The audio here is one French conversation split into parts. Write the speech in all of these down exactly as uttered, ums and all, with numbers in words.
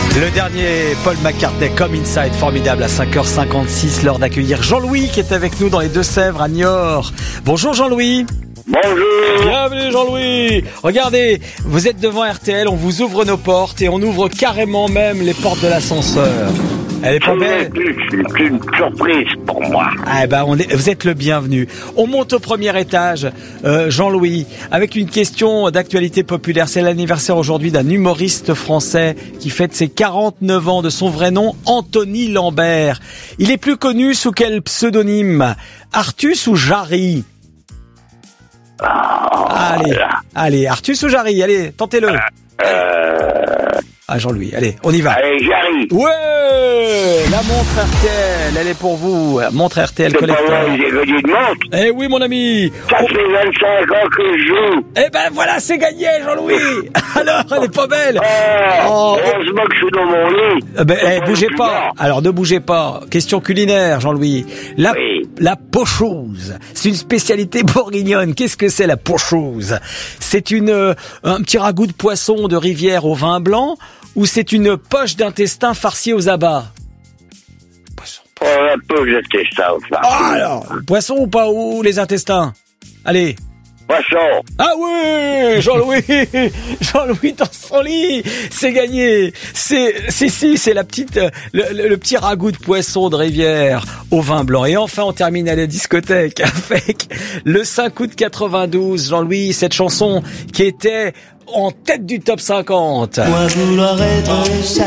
Le dernier Paul McCartney, Come Inside, formidable à cinq heures cinquante-six, l'heure d'accueillir Jean-Louis qui est avec nous dans les Deux-Sèvres à Niort. Bonjour Jean-Louis. Bonjour. Bienvenue Jean-Louis. Regardez, vous êtes devant R T L, on vous ouvre nos portes et on ouvre carrément même les portes de l'ascenseur. Elle est pas belle. C'est une surprise pour moi. Ah ben, on est, vous êtes le bienvenu. On monte au premier étage, euh, Jean-Louis, avec une question d'actualité populaire. C'est l'anniversaire aujourd'hui d'un humoriste français qui fête ses quarante-neuf ans, de son vrai nom, Anthony Lambert. Il est plus connu sous quel pseudonyme? Artus ou Jarry? Oh, Allez, là. allez, Artus ou Jarry? Allez, tentez-le. Euh... Ah Jean-Louis, allez, on y va. Allez, j'arrive. Ouais, la montre R T L, elle est pour vous. La montre R T L C'est pas collector. vrai, j'ai gagné de montre. Eh oui, mon ami. Ça fait vingt-cinq ans que je joue. Eh ben voilà, c'est gagné, Jean-Louis. Alors, elle est pas belle. Oh, Oh, heureusement que je suis dans mon lit. Eh ben, eh, bougez Je suis pas. là. Alors, ne bougez pas. Question culinaire, Jean-Louis. La, Oui. la pochose. C'est une spécialité bourguignonne. Qu'est-ce que c'est la pochose? C'est une, euh, un petit ragoût de poisson de rivière au vin blanc ou c'est une poche d'intestin farcie aux abats? Poisson. Oh, un peu, j'étais ça, enfin. Ah, alors, poisson ou pas, ou les intestins? Allez. Poisson. Ah oui, Jean-Louis, Jean-Louis dans son lit, c'est gagné. C'est, c'est si, c'est la petite, le, le, le petit ragoût de poisson de rivière au vin blanc. Et enfin, on termine à la discothèque avec le cinq août quatre-vingt-douze. Jean-Louis, cette chanson qui était en tête du top cinquante. Moi vouloir être ça.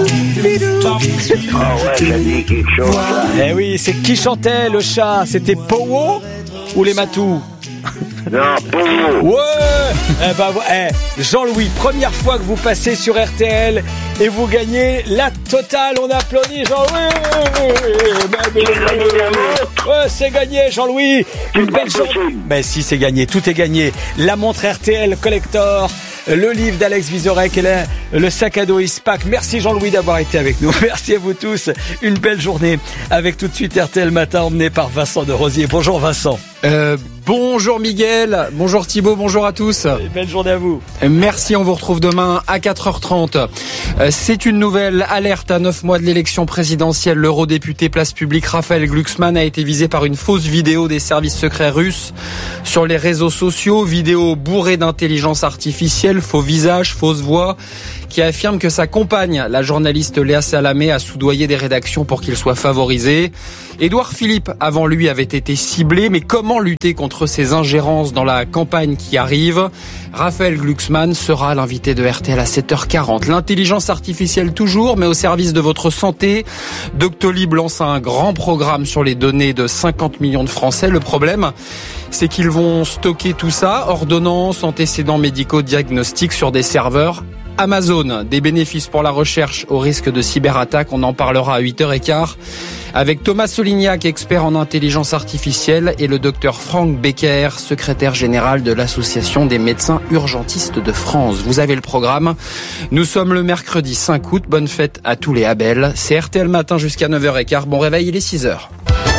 Oh, ouais, ça dit quelque chose, ça. Eh oui, c'est qui chantait le chat? C'était Powo ou les Matous? Non, pour vous. Ouais. Eh ben, eh, Jean-Louis, première fois que vous passez sur R T L et vous gagnez la totale. On applaudit Jean-Louis. J'ai gagné la montre. Ouais, c'est gagné, Jean-Louis. Une C'est pas belle journée. possible. Ben si, c'est gagné. Tout est gagné. La montre R T L Collector, le livre d'Alex Vizorek et la- le sac à dos Ispac. Merci Jean-Louis d'avoir été avec nous. Merci à vous tous. Une belle journée avec tout de suite R T L Matin emmené par Vincent de Rosier. Bonjour Vincent. Euh, bonjour Miguel, bonjour Thibaut, bonjour à tous. Et belle journée à vous. Merci, on vous retrouve demain à quatre heures trente. Euh, c'est une nouvelle alerte à neuf mois de l'élection présidentielle. L'eurodéputé Place Publique Raphaël Glucksmann a été visé par une fausse vidéo des services secrets russes sur les réseaux sociaux. Vidéo bourrée d'intelligence artificielle, faux visage, fausse voix, qui affirme que sa compagne, la journaliste Léa Salamé, a soudoyé des rédactions pour qu'il soit favorisé. Édouard Philippe, avant lui, avait été ciblé, mais comment lutter contre ces ingérences dans la campagne qui arrive? Raphaël Glucksmann sera l'invité de R T L à sept heures quarante. L'intelligence artificielle toujours, mais au service de votre santé. Doctolib lance un grand programme sur les données de cinquante millions de Français. Le problème, c'est qu'ils vont stocker tout ça, ordonnances, antécédents médicaux, diagnostics sur des serveurs Amazon. Des bénéfices pour la recherche au risque de cyberattaque. On en parlera à huit heures quinze avec Thomas Solignac, expert en intelligence artificielle, et le docteur Franck Becker, secrétaire général de l'Association des médecins urgentistes de France. Vous avez le programme. Nous sommes le mercredi cinq août. Bonne fête à tous les Abel. C'est R T L Matin jusqu'à neuf heures quinze. Bon réveil, il est six heures.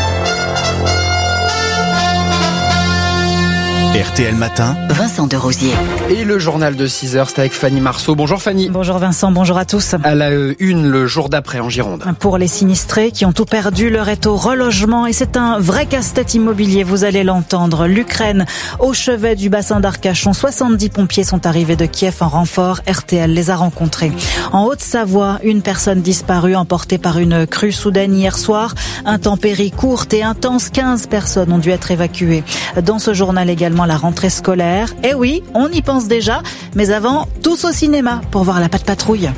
R T L Matin, Vincent de Rosier. Et le journal de six heures, c'est avec Fanny Marceau. Bonjour Fanny. Bonjour Vincent, bonjour à tous. À la une, le jour d'après en Gironde. Pour les sinistrés qui ont tout perdu, leur est au relogement et c'est un vrai casse-tête immobilier, vous allez l'entendre. L'Ukraine, au chevet du bassin d'Arcachon, soixante-dix pompiers sont arrivés de Kiev en renfort. R T L les a rencontrés. En Haute-Savoie, une personne disparue emportée par une crue soudaine hier soir. Intempéries courtes et intenses, quinze personnes ont dû être évacuées. Dans ce journal également, la rentrée scolaire. Eh oui, on y pense déjà, mais avant, tous au cinéma pour voir la Patte Patrouille.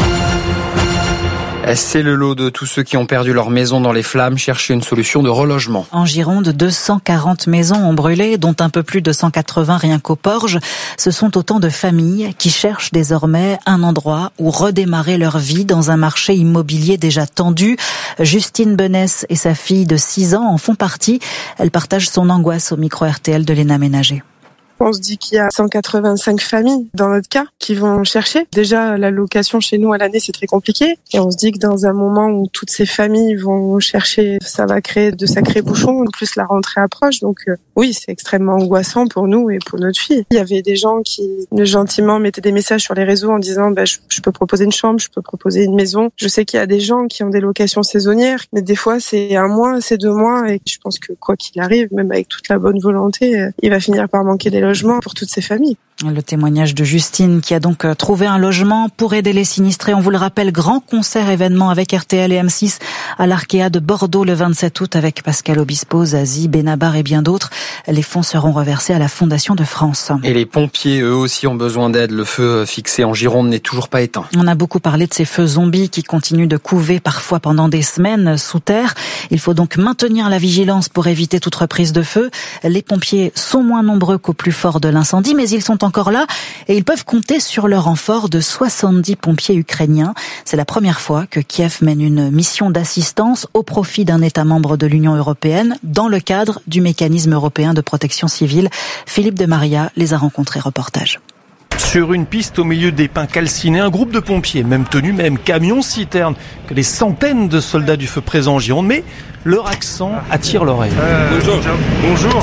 C'est le lot de tous ceux qui ont perdu leur maison dans les flammes, chercher une solution de relogement. En Gironde, deux cent quarante maisons ont brûlé, dont un peu plus de cent quatre-vingts rien qu'au Porge. Ce sont autant de familles qui cherchent désormais un endroit où redémarrer leur vie dans un marché immobilier déjà tendu. Justine Benès et sa fille de six ans en font partie. Elle partage son angoisse au micro R T L de Léna Ménager. On se dit qu'il y a cent quatre-vingt-cinq familles, dans notre cas, qui vont chercher. Déjà, la location chez nous à l'année, c'est très compliqué. Et on se dit que dans un moment où toutes ces familles vont chercher, ça va créer de sacrés bouchons. En plus, la rentrée approche. Donc euh, oui, c'est extrêmement angoissant pour nous et pour notre fille. Il y avait des gens qui gentiment mettaient des messages sur les réseaux en disant bah, je, je peux proposer une chambre, je peux proposer une maison. Je sais qu'il y a des gens qui ont des locations saisonnières, mais des fois, c'est un mois, c'est deux mois. Et je pense que quoi qu'il arrive, même avec toute la bonne volonté, euh, il va finir par manquer des logements pour toutes ces familles. Le témoignage de Justine qui a donc trouvé un logement pour aider les sinistrés. On vous le rappelle, grand concert événement avec R T L et M six à l'Arkea de Bordeaux le vingt-sept août avec Pascal Obispo, Zazie, Benabar et bien d'autres. Les fonds seront reversés à la Fondation de France. Et les pompiers, eux aussi, ont besoin d'aide. Le feu fixé en Gironde n'est toujours pas éteint. On a beaucoup parlé de ces feux zombies qui continuent de couver parfois pendant des semaines sous terre. Il faut donc maintenir la vigilance pour éviter toute reprise de feu. Les pompiers sont moins nombreux qu'au plus fort de l'incendie, mais ils sont encore là et ils peuvent compter sur le renfort de soixante-dix pompiers ukrainiens. C'est la première fois que Kiev mène une mission d'assistance au profit d'un État membre de l'Union européenne dans le cadre du mécanisme européen de protection civile. Philippe de Maria les a rencontrés. Reportage. Sur une piste au milieu des pins calcinés, un groupe de pompiers, même tenue, même camion citerne, que les centaines de soldats du feu présents en Gironde, mais leur accent attire l'oreille. Euh, bonjour. Bonjour.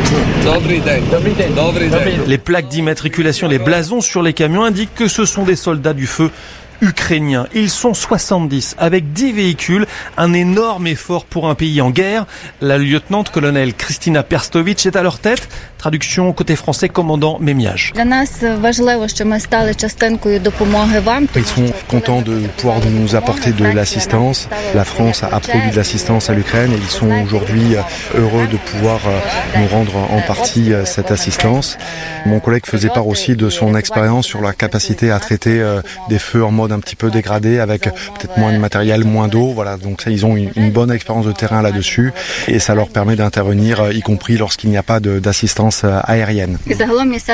Les plaques d'immatriculation, les blasons sur les camions indiquent que ce sont des soldats du feu ukrainiens. Ils sont soixante-dix avec dix véhicules, un énorme effort pour un pays en guerre. La lieutenant-colonel Kristina Perstovitch est à leur tête. Traduction côté français, commandant Mémiage. Ils sont contents de pouvoir nous apporter de l'assistance. La France a produit de l'assistance à l'Ukraine et ils sont aujourd'hui heureux de pouvoir nous rendre en partie cette assistance. Mon collègue faisait part aussi de son expérience sur la capacité à traiter des feux en mode un petit peu dégradé avec peut-être moins de matériel, moins d'eau. Voilà, donc ça, ils ont une, une bonne expérience de terrain là-dessus et ça leur permet d'intervenir, y compris lorsqu'il n'y a pas de, d'assistance aérienne. Ils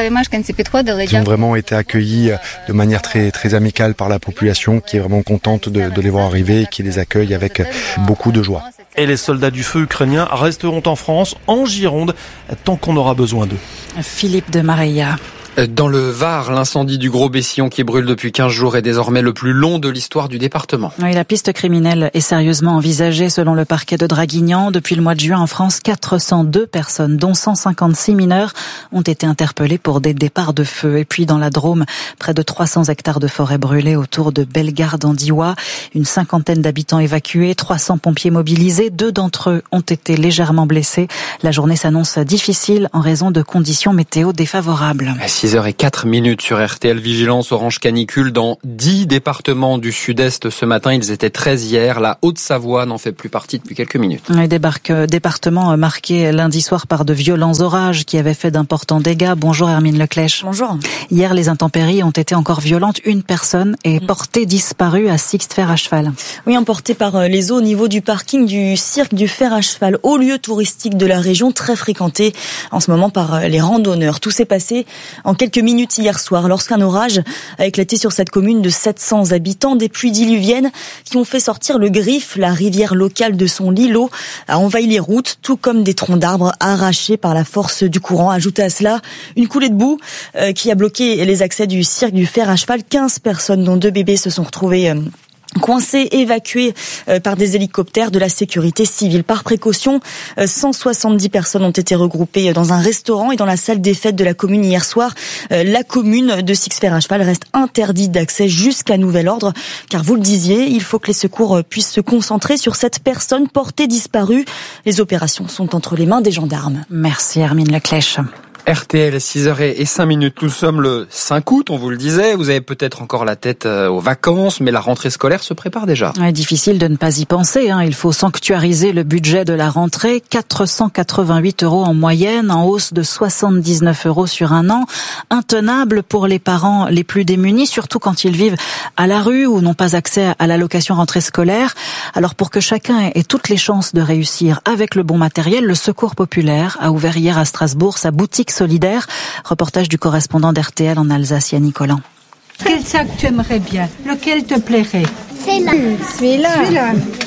ont vraiment été accueillis de manière très très amicale par la population qui est vraiment contente de, de les voir arriver et qui les accueille avec beaucoup de joie. Et les soldats du feu ukrainiens resteront en France, en Gironde, tant qu'on aura besoin d'eux. Philippe de Maria. Dans le Var, l'incendie du Gros Bessillon qui brûle depuis quinze jours est désormais le plus long de l'histoire du département. Oui, la piste criminelle est sérieusement envisagée selon le parquet de Draguignan. Depuis le mois de juin en France, quatre cent deux personnes, dont cent cinquante-six mineurs, ont été interpellées pour des départs de feu. Et puis dans la Drôme, près de trois cents hectares de forêt brûlés autour de Bellegarde-en-Diois. Une cinquantaine d'habitants évacués, trois cents pompiers mobilisés. Deux d'entre eux ont été légèrement blessés. La journée s'annonce difficile en raison de conditions météo défavorables. six heures zéro quatre minutes sur R T L, vigilance orange canicule dans dix départements du sud-est ce matin. Ils étaient treize hier. La Haute-Savoie n'en fait plus partie depuis quelques minutes. Un département marqué lundi soir par de violents orages qui avaient fait d'importants dégâts. Bonjour Hermine Leclèche. Bonjour. Hier, les intempéries ont été encore violentes. Une personne est portée disparue à Sixte Fer à cheval. Oui, emportée par les eaux au niveau du parking du cirque du Fer à cheval, haut lieu touristique de la région, très fréquenté en ce moment par les randonneurs. Tout s'est passé en quelques minutes hier soir, lorsqu'un orage a éclaté sur cette commune de sept cents habitants, des pluies diluviennes qui ont fait sortir le Griffe, la rivière locale de son lit. L'eau a envahi les routes, tout comme des troncs d'arbres arrachés par la force du courant. Ajoutez à cela une coulée de boue euh, qui a bloqué les accès du cirque du Fer à cheval. quinze personnes, dont deux bébés, se sont retrouvées euh, coincés, évacués par des hélicoptères de la sécurité civile. Par précaution, cent soixante-dix personnes ont été regroupées dans un restaurant et dans la salle des fêtes de la commune hier soir. La commune de Sixte Fer à cheval reste interdite d'accès jusqu'à nouvel ordre, car vous le disiez, il faut que les secours puissent se concentrer sur cette personne portée disparue. Les opérations sont entre les mains des gendarmes. Merci Hermine Leclèche. R T L, six heures cinq minutes. Nous sommes le cinq août, on vous le disait. Vous avez peut-être encore la tête aux vacances, mais la rentrée scolaire se prépare déjà. Ouais, difficile de ne pas y penser, hein. Il faut sanctuariser le budget de la rentrée. quatre cent quatre-vingt-huit euros en moyenne, en hausse de soixante-dix-neuf euros sur un an. Intenable pour les parents les plus démunis, surtout quand ils vivent à la rue ou n'ont pas accès à l'allocation rentrée scolaire. Alors pour que chacun ait toutes les chances de réussir avec le bon matériel, le Secours populaire a ouvert hier à Strasbourg sa boutique solidaire. Reportage du correspondant d'R T L en Alsace, Yannick Collant. Quel sac tu aimerais bien? Lequel te plairait? Celui-là. Celui-là. Celui-là.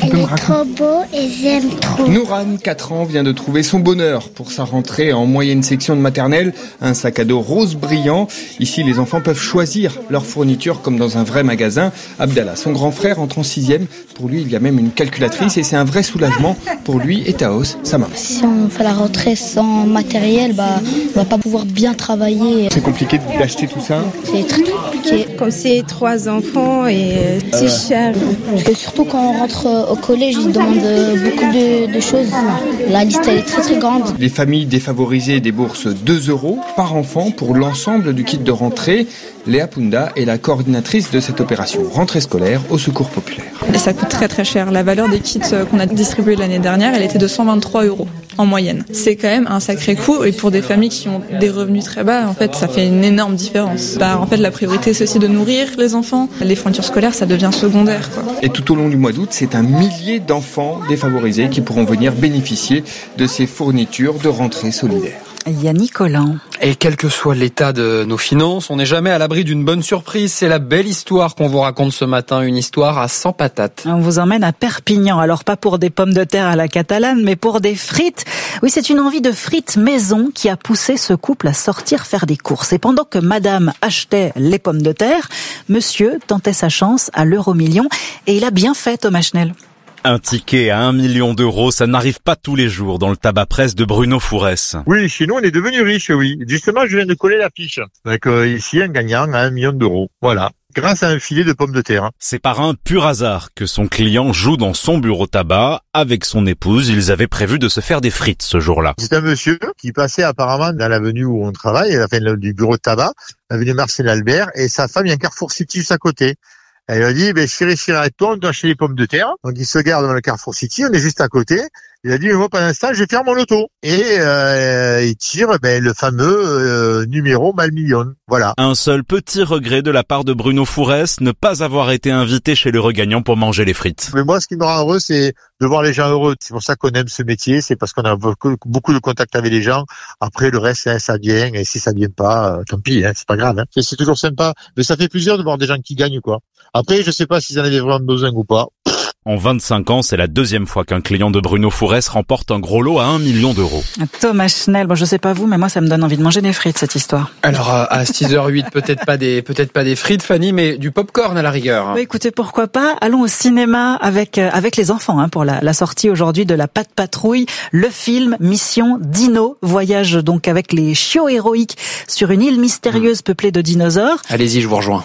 Elle est trop beau et j'aime trop. Nouran, quatre ans, vient de trouver son bonheur pour sa rentrée en moyenne section de maternelle. Un sac à dos rose brillant. Ici, les enfants peuvent choisir leur fourniture comme dans un vrai magasin. Abdallah, son grand frère, entre en sixième. Pour lui, il y a même une calculatrice et c'est un vrai soulagement pour lui et Taos, sa maman. Si on fait la rentrée sans matériel, bah, on va pas pouvoir bien travailler. C'est compliqué d'acheter tout ça? C'est très compliqué. Comme c'est trois enfants et c'est euh... cher. Parce que surtout quand on rentre au collège, ils demandent beaucoup de, de choses. La liste elle est très très grande. Les familles défavorisées déboursent deux euros par enfant pour l'ensemble du kit de rentrée. Léa Punda est la coordinatrice de cette opération rentrée scolaire au Secours populaire. Et ça coûte très très cher. La valeur des kits qu'on a distribués l'année dernière, elle était de cent vingt-trois euros en moyenne. C'est quand même un sacré coût et pour des familles qui ont des revenus très bas, en fait, ça fait une énorme différence. Bah, en fait, la priorité c'est aussi de nourrir les enfants. Les fournitures scolaires, ça devient secondaire, quoi. Et tout au long du mois d'août, c'est un millier d'enfants défavorisés qui pourront venir bénéficier de ces fournitures de rentrée solidaire. Yannick Collin. Et quel que soit l'état de nos finances, on n'est jamais à l'abri d'une bonne surprise. C'est la belle histoire qu'on vous raconte ce matin, une histoire à cent patates. On vous emmène à Perpignan, alors pas pour des pommes de terre à la catalane, mais pour des frites. Oui, c'est une envie de frites maison qui a poussé ce couple à sortir faire des courses. Et pendant que madame achetait les pommes de terre, monsieur tentait sa chance à l'euro-million. Et il a bien fait, Thomas Schnell. Un ticket à un million d'euros, ça n'arrive pas tous les jours dans le tabac presse de Bruno Fourès. Oui, chez nous, on est devenu riche, oui. Justement, je viens de coller l'affiche. Donc euh, ici, un gagnant à un million d'euros. Voilà. Grâce à un filet de pommes de terre. C'est par un pur hasard que son client joue dans son bureau tabac. Avec son épouse, ils avaient prévu de se faire des frites ce jour-là. C'est un monsieur qui passait apparemment dans l'avenue où on travaille, à la fin du bureau de tabac, l'avenue Marcel Albert, et sa femme, il y a un Carrefour City juste à côté. Elle lui a dit, ben, chérie, chérie, arrête-toi, on doit acheter les pommes de terre. Donc, il se garde dans le Carrefour City, on est juste à côté. Il a dit, mais moi, pendant l'instant, je vais faire mon loto. Et, euh, il tire, ben, le fameux, euh, numéro mal million. Voilà. Un seul petit regret de la part de Bruno Fourès, ne pas avoir été invité chez le regagnant pour manger les frites. Mais moi, ce qui me rend heureux, c'est de voir les gens heureux. C'est pour ça qu'on aime ce métier. C'est parce qu'on a beaucoup de contact avec les gens. Après, le reste, hein, ça vient. Et si ça vient pas, euh, tant pis, hein, c'est pas grave, hein. C'est, c'est toujours sympa. Mais ça fait plaisir de voir des gens qui gagnent, quoi. Après, je sais pas s'ils en avaient vraiment besoin ou pas. En vingt-cinq ans, c'est la deuxième fois qu'un client de Bruno Fourès remporte un gros lot à un million d'euros. Thomas Schnell, bon, je sais pas vous, mais moi, ça me donne envie de manger des frites, cette histoire. Alors, à six heures huit, peut-être pas des, peut-être pas des frites, Fanny, mais du popcorn à la rigueur. Bah, écoutez, pourquoi pas? Allons au cinéma avec, euh, avec les enfants, hein, pour la, la sortie aujourd'hui de la Pat' Patrouille, le film Mission Dino. Voyage donc avec les chiots héroïques sur une île mystérieuse mmh. peuplée de dinosaures. Allez-y, je vous rejoins.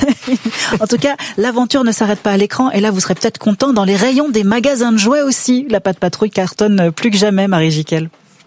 En tout cas, l'aventure ne s'arrête pas à l'écran et là, vous serez peut-être content dans les rayons des magasins de jouets aussi. La Pat' Patrouille cartonne plus que jamais, Marie Jiquel.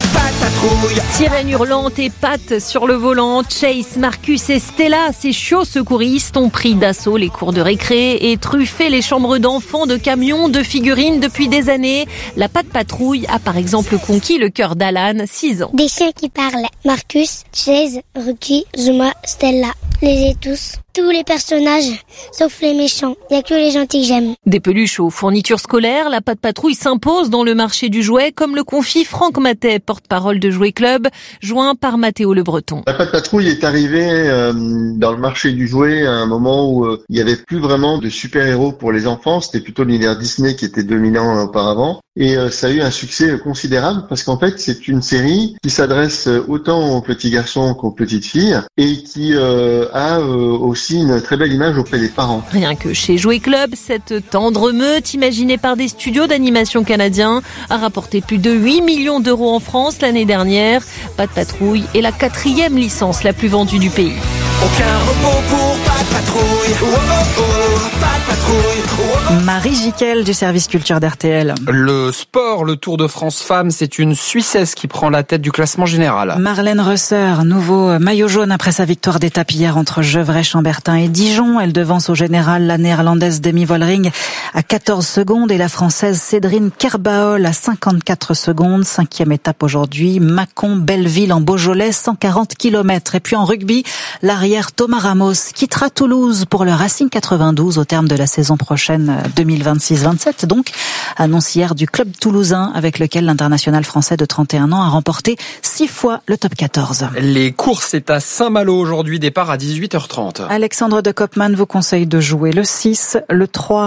Sirène hurlante et Pat sur le volant, Chase, Marcus et Stella, ces chiots secouristes ont pris d'assaut les cours de récré et truffé les chambres d'enfants de camions, de figurines depuis des années. La Pat' Patrouille a par exemple conquis le cœur d'Alan, six ans. Des chiens qui parlent. Marcus, Chase, Ruki, Zuma, Stella. Les ai tous. Tous les personnages, sauf les méchants. Il n'y a que les gentils que j'aime. Des peluches aux fournitures scolaires, la Pat' Patrouille s'impose dans le marché du jouet, comme le confie Franck Matet, porte-parole de Jouet Club, joint par Mathéo Le Breton. La Pat' Patrouille est arrivée euh, dans le marché du jouet à un moment où euh, il n'y avait plus vraiment de super-héros pour les enfants. C'était plutôt l'univers Disney qui était dominant euh, auparavant. Et euh, ça a eu un succès considérable parce qu'en fait, c'est une série qui s'adresse autant aux petits garçons qu'aux petites filles et qui euh, a euh, aussi une très belle image auprès des parents. Rien que chez Jouet Club, cette tendre meute imaginée par des studios d'animation canadiens a rapporté plus de huit millions d'euros en France l'année dernière. Pat' Patrouille est la quatrième licence la plus vendue du pays. Aucun repos pour Pat' Patrouille. Oh, oh, oh, Pat' Patrouille. Oh, oh. Marie Jiquel du service culture d'R T L. Le sport, le Tour de France femmes, c'est une Suissesse qui prend la tête du classement général. Marlène Reusser, nouveau maillot jaune après sa victoire d'étape hier entre Gevrey, Chambertin et Dijon. Elle devance au général la néerlandaise Demi Vollering à quatorze secondes et la française Cédrine Kerbaol à cinquante-quatre secondes. Cinquième étape aujourd'hui, Mâcon-Belleville en Beaujolais, cent quarante kilomètres. Et puis en rugby, l'arrière Thomas Ramos quittera Toulouse pour le Racing quatre-vingt-douze au terme de la saison prochaine deux mille vingt-six vingt-sept. Donc, annonce hier du club toulousain avec lequel l'international français de trente et un ans a remporté six fois le top quatorze. Les courses, c'est à Saint-Malo aujourd'hui, départ à dix-huit heures trente. Alexandre de Koopman vous conseille de jouer le six, le trois, le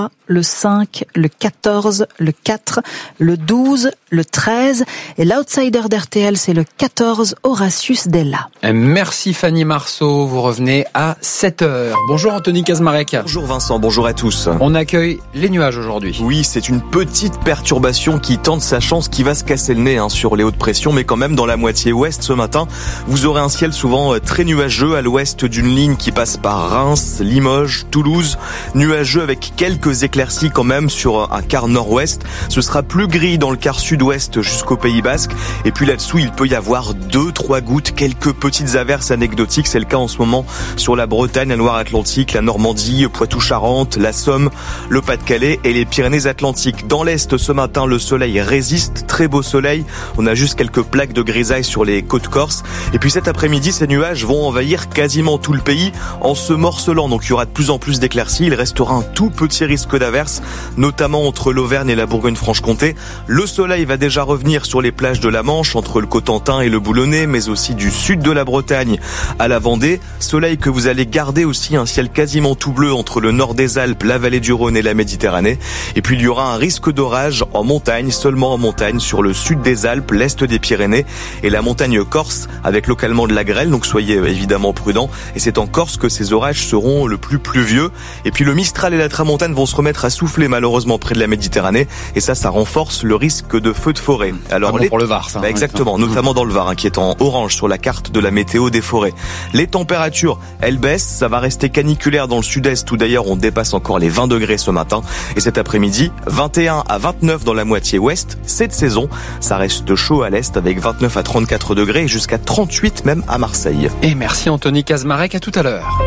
cinq, le quatorze, le quatre, le douze, le treize. Et l'outsider d'R T L, c'est le quatorze, Horatius Della. Merci Fanny Marceau, vous revenez à sept heures. Bonjour Anthony Kazmarek. Bonjour Vincent, bonjour à tous. On accueille les nuages aujourd'hui. Oui, c'est une petite perturbation qui tente sa chance, qui va se casser le nez hein, sur les hautes pressions, mais quand même dans la moitié ouest ce matin, vous aurez un ciel souvent très nuageux à l'ouest d'une ligne qui passe par Reims, Limoges, Toulouse. Nuageux avec quelques éclaircies quand même sur un quart nord-ouest. Ce sera plus gris dans le quart sud-ouest jusqu'au Pays Basque. Et puis là-dessous, il peut y avoir deux, trois gouttes, quelques petites averses anecdotiques. C'est le cas en ce moment sur la Bretagne, la Loire-Atlantique, la Normandie, Poitou-Charentes, la Somme, le Pas-de-Calais et les Pyrénées-Atlantiques. Dans l'est, ce matin, le soleil résiste. Très beau soleil. On a juste quelques plaques de grisaille sur les côtes corses. Et puis cet après-midi, ces nuages vont envahir quasiment tout le pays en se morcelant. Donc il y aura de plus en plus d'éclaircies. Il restera un tout petit risque d'averse, notamment entre l'Auvergne et la Bourgogne-Franche-Comté. Le soleil va déjà revenir sur les plages de la Manche, entre le Cotentin et le Boulonnais, mais aussi du sud de la Bretagne à la Vendée. Soleil que vous allez garder aussi un ciel quasiment tout bleu entre le nord des Alpes, la vallée du Rhône et la Méditerranée. Et puis il y aura un risque d'orage en montagne, seulement en montagne, sur le sud des Alpes, l'est des Pyrénées et la montagne corse, avec localement de la grêle, donc soyez évidemment prudents. Et c'est en Corse que ces orages seront le plus pluvieux. Et puis le Mistral et la Tramontane vont se remettre à souffler malheureusement près de la Méditerranée. Et ça, ça renforce le risque de feux de forêt. Alors ah bon, les... pour le Var, ça. Bah, exactement, ouais, notamment dans le Var, hein, qui est en orange sur la carte de la météo des forêts. Les températures, elles baissent. Ça va rester caniculaire dans le sud-est où d'ailleurs on dépasse encore les vingt degrés ce matin. Et cet après-midi, vingt et un à vingt-neuf dans la moitié ouest. C'est de saison. Ça reste chaud à l'est avec vingt-neuf à trente-quatre degrés et jusqu'à trente-huit même à Marseille. Et merci Anthony Kazmarek, à tout à l'heure.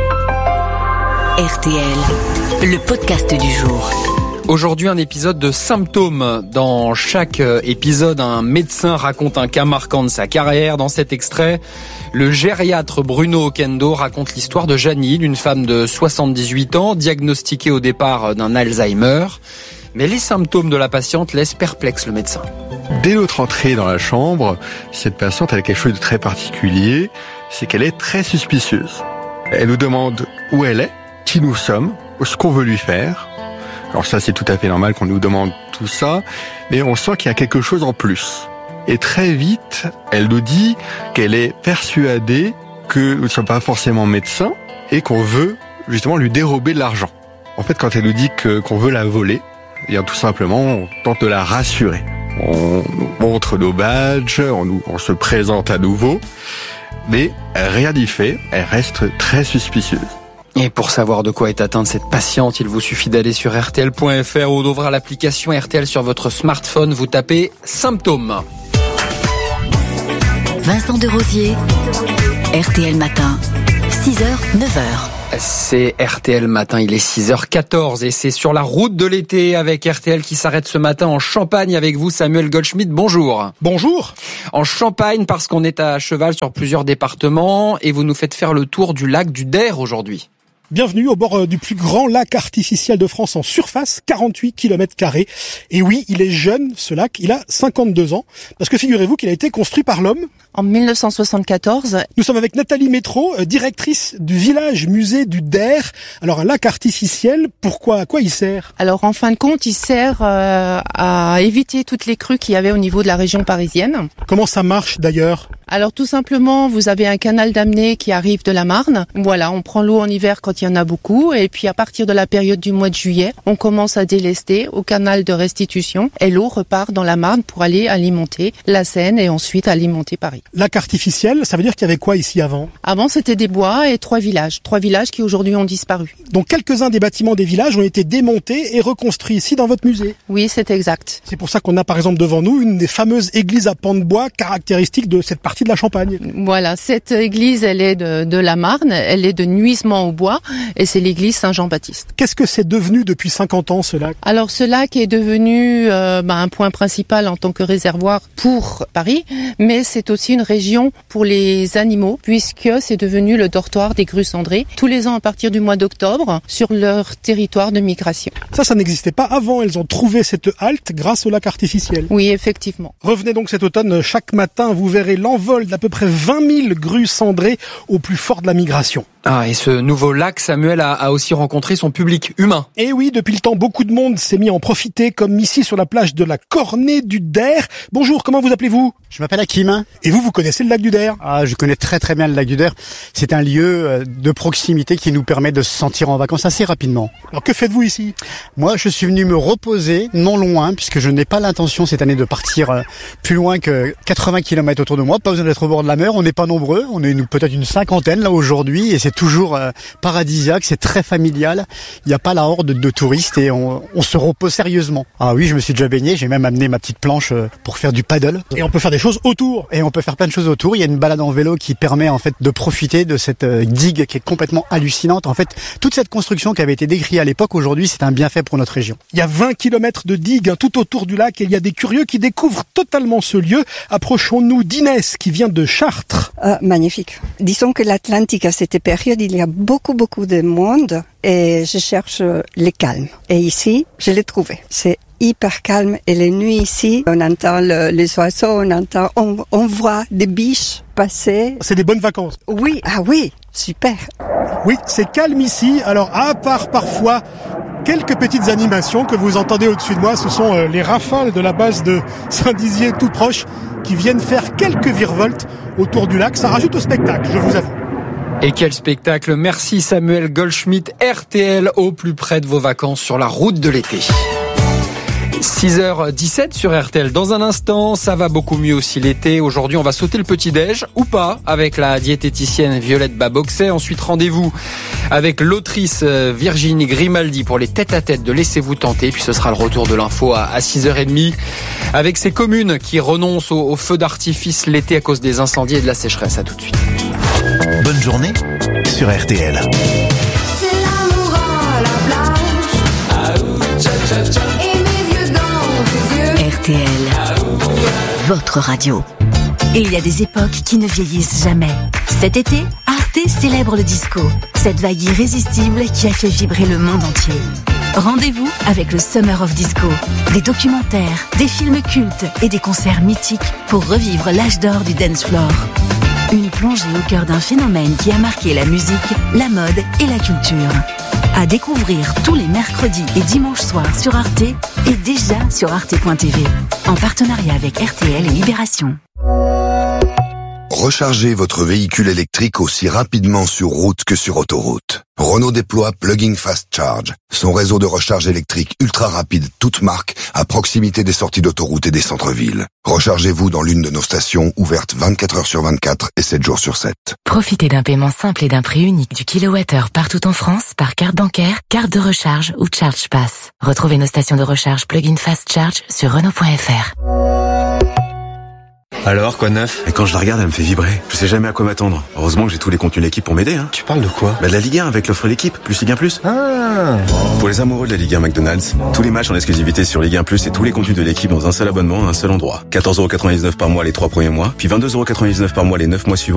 R T L, le podcast du jour. Aujourd'hui, un épisode de symptômes. Dans chaque épisode, un médecin raconte un cas marquant de sa carrière. Dans cet extrait, le gériatre Bruno Okendo raconte l'histoire de Janine, une femme de soixante-dix-huit ans, diagnostiquée au départ d'un Alzheimer. Mais les symptômes de la patiente laissent perplexe le médecin. Dès notre entrée dans la chambre, cette patiente elle a quelque chose de très particulier, c'est qu'elle est très suspicieuse. Elle nous demande où elle est, qui nous sommes, ce qu'on veut lui faire. Alors ça, c'est tout à fait normal qu'on nous demande tout ça, mais on sent qu'il y a quelque chose en plus. Et très vite, elle nous dit qu'elle est persuadée que nous ne sommes pas forcément médecins et qu'on veut justement lui dérober de l'argent. En fait, quand elle nous dit que, qu'on veut la voler, eh bien tout simplement, on tente de la rassurer. On nous montre nos badges, on, nous, on se présente à nouveau, mais rien n'y fait, elle reste très suspicieuse. Et pour savoir de quoi est atteinte cette patiente, il vous suffit d'aller sur R T L point F R ou d'ouvrir l'application R T L sur votre smartphone. Vous tapez symptômes. Vincent Derosier, R T L Matin, six heures, neuf heures. C'est R T L Matin, il est six heures quatorze et c'est sur la route de l'été avec R T L qui s'arrête ce matin en Champagne avec vous, Samuel Goldschmidt. Bonjour. Bonjour. En Champagne parce qu'on est à cheval sur plusieurs départements et vous nous faites faire le tour du lac du Der aujourd'hui. Bienvenue au bord du plus grand lac artificiel de France en surface, quarante-huit kilomètres carrés. Et oui, il est jeune, ce lac, il a cinquante-deux ans. Parce que figurez-vous qu'il a été construit par l'homme. En mille neuf cent soixante-quatorze. Nous sommes avec Nathalie Métro, directrice du village musée du Der. Alors un lac artificiel, pourquoi, à quoi il sert? Alors en fin de compte, il sert euh, à éviter toutes les crues qu'il y avait au niveau de la région parisienne. Comment ça marche d'ailleurs? Alors tout simplement, vous avez un canal d'amener qui arrive de la Marne. Voilà, on prend l'eau en hiver quand il y en a beaucoup. Et puis à partir de la période du mois de juillet, on commence à délester au canal de restitution. Et l'eau repart dans la Marne pour aller alimenter la Seine et ensuite alimenter Paris. Lac artificiel, ça veut dire qu'il y avait quoi ici avant? Avant, c'était des bois et trois villages. Trois villages qui aujourd'hui ont disparu. Donc quelques-uns des bâtiments des villages ont été démontés et reconstruits ici dans votre musée? Oui, c'est exact. C'est pour ça qu'on a par exemple devant nous une des fameuses églises à pans de bois caractéristiques de cette partie de la Champagne. Voilà, cette église, elle est de, de la Marne, elle est de Nuisement au bois et c'est l'église Saint-Jean-Baptiste. Qu'est-ce que c'est devenu depuis cinquante ans ce lac? Alors ce lac est devenu euh, bah, un point principal en tant que réservoir pour Paris, mais c'est aussi une région pour les animaux puisque c'est devenu le dortoir des grues cendrées tous les ans à partir du mois d'octobre sur leur territoire de migration. Ça, ça n'existait pas avant, elles ont trouvé cette halte grâce au lac artificiel. Oui, effectivement. Revenez donc cet automne, chaque matin vous verrez l'envol d'à peu près vingt mille grues cendrées au plus fort de la migration. Ah, et ce nouveau lac, Samuel, a, a aussi rencontré son public humain. Et oui, depuis le temps, beaucoup de monde s'est mis à en profiter, comme ici sur la plage de la Cornée du Der. Bonjour, comment vous appelez-vous ? Je m'appelle Hakim. Et vous, vous connaissez le lac du Der ? Ah, je connais très très bien le lac du Der. C'est un lieu de proximité qui nous permet de se sentir en vacances assez rapidement. Alors que faites-vous ici ? Moi, je suis venu me reposer, non loin, puisque je n'ai pas l'intention cette année de partir plus loin que quatre-vingts kilomètres autour de moi. Pas besoin d'être au bord de la mer, on n'est pas nombreux, on est peut-être une cinquantaine là aujourd'hui, et c'est toujours euh, paradisiaque, c'est très familial. Il n'y a pas la horde de touristes et on, on se repose sérieusement. Ah oui, je me suis déjà baigné, j'ai même amené ma petite planche pour faire du paddle. Et on peut faire des choses autour. Et on peut faire plein de choses autour. Il y a une balade en vélo qui permet en fait de profiter de cette digue qui est complètement hallucinante. En fait, toute cette construction qui avait été décrite à l'époque, aujourd'hui, c'est un bienfait pour notre région. Il y a vingt kilomètres de digue hein, tout autour du lac et il y a des curieux qui découvrent totalement ce lieu. Approchons-nous d'Inès qui vient de Chartres. Euh, magnifique. Disons que l'Atlantique à cette période, il y a beaucoup beaucoup de monde et je cherche le calme. Et ici, je l'ai trouvé. C'est hyper calme et les nuits ici, on entend le, les oiseaux, on entend, on, on voit des biches passer. C'est des bonnes vacances. Oui, ah oui, super. Oui, c'est calme ici. Alors, à part parfois quelques petites animations que vous entendez au-dessus de moi, ce sont euh, les rafales de la base de Saint-Dizier tout proche qui viennent faire quelques virevoltes autour du lac. Ça rajoute au spectacle, je vous avoue. Et quel spectacle! Merci Samuel Goldschmidt, R T L au plus près de vos vacances sur la route de l'été. six heures dix-sept sur R T L. Dans un instant, ça va beaucoup mieux aussi l'été. Aujourd'hui, on va sauter le petit-déj, ou pas, avec la diététicienne Violette Baboxet. Ensuite, rendez-vous avec l'autrice Virginie Grimaldi pour les tête-à-tête de Laissez-vous tenter. Puis ce sera le retour de l'info à six heures trente, avec ces communes qui renoncent au feu d'artifice l'été à cause des incendies et de la sécheresse. À tout de suite. Bonne journée sur R T L. R T L, votre radio. Et il y a des époques qui ne vieillissent jamais. Cet été, Arte célèbre le disco, cette vague irrésistible qui a fait vibrer le monde entier. Rendez-vous avec le Summer of Disco. Des documentaires, des films cultes et des concerts mythiques pour revivre l'âge d'or du dance floor. Une plongée au cœur d'un phénomène qui a marqué la musique, la mode et la culture. À découvrir tous les mercredis et dimanches soirs sur Arte et déjà sur arte point t v. En partenariat avec R T L et Libération. Rechargez votre véhicule électrique aussi rapidement sur route que sur autoroute. Renault déploie Plug-in Fast Charge, son réseau de recharge électrique ultra rapide toute marque à proximité des sorties d'autoroute et des centres-villes. Rechargez-vous dans l'une de nos stations ouvertes vingt-quatre heures sur vingt-quatre et sept jours sur sept. Profitez d'un paiement simple et d'un prix unique du kilowattheure partout en France par carte bancaire, carte de recharge ou Charge Pass. Retrouvez nos stations de recharge Plug-in Fast Charge sur Renault point F R. Alors, quoi de neuf? Et quand je la regarde, elle me fait vibrer. Je sais jamais à quoi m'attendre. Heureusement que j'ai tous les contenus de l'équipe pour m'aider, hein. Tu parles de quoi? Bah de la Ligue un avec l'offre l'équipe, plus Ligue un plus. Ah. Pour les amoureux de la Ligue un McDonald's, tous les matchs en exclusivité sur Ligue un plus et tous les contenus de l'équipe dans un seul abonnement à un seul endroit. quatorze euros quatre-vingt-dix-neuf par mois les trois premiers mois, puis vingt-deux euros quatre-vingt-dix-neuf par mois les neuf mois suivants.